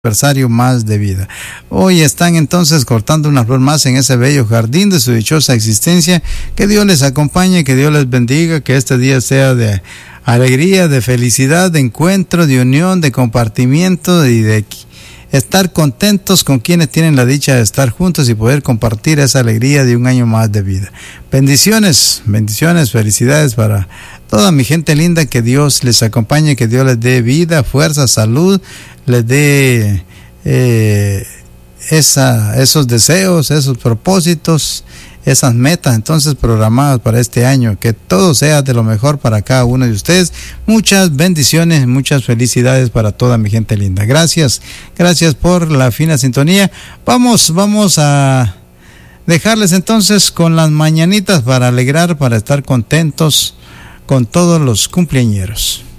aniversario más de vida. Hoy están entonces cortando una flor más en ese bello jardín de su dichosa existencia. Que Dios les acompañe, que Dios les bendiga, que este día sea de alegría, de felicidad, de encuentro, de unión, de compartimiento y de estar contentos con quienes tienen la dicha de estar juntos y poder compartir esa alegría de un año más de vida. Bendiciones, bendiciones, felicidades para toda mi gente linda, que Dios les acompañe, que Dios les dé vida, fuerza, salud, les dé esos deseos, esos propósitos, esas metas entonces programadas para este año, que todo sea de lo mejor para cada uno de ustedes. Muchas bendiciones, muchas felicidades para toda mi gente linda. Gracias por la fina sintonía. Vamos a dejarles entonces con las mañanitas para alegrar, para estar contentos con todos los cumpleañeros.